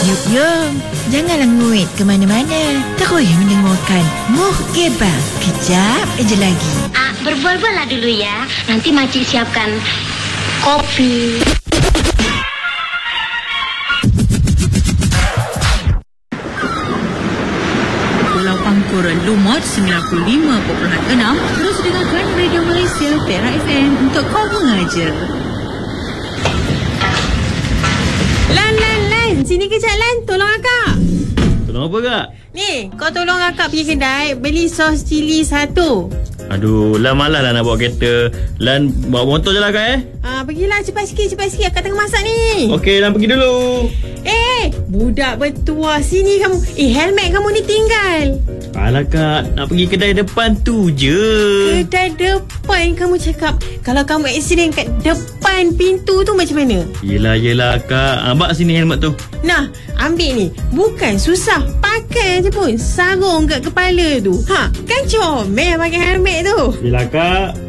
Yuk, janganlah nguit ke mana-mana. Terus mendengarkan Muhibah. Kejap aja lagi. Berbual-buallah dulu ya. Nanti makcik siapkan kopi. Pulau Pangkuran Lumot 95.6. Terus dengarkan Radio Malaysia Tera FM untuk kau mengajar. Lan, sini kejap Lan, tolong akak. Tolong apa kak? Ni, kau tolong akak pergi kedai, beli sos cili 1. Aduh, Lan malas lah nak bawa kereta. Lan bawa motor je lah kak Pergilah cepat sikit, akak tengah masak ni. Okey, Lan pergi dulu. Budak bertuah, sini kamu. Helmet kamu ni tinggal. Alah kak, nak pergi kedai depan tu je. Kedai depan kamu cakap. Kalau kamu aksiden kat depan pintu tu macam mana? Yelah kak. Bak sini helmet tu. Nah, ambil ni. Bukan susah, pakai je pun. Sarung kat kepala tu. Kan comel pakai helmet tu. Yelah kak.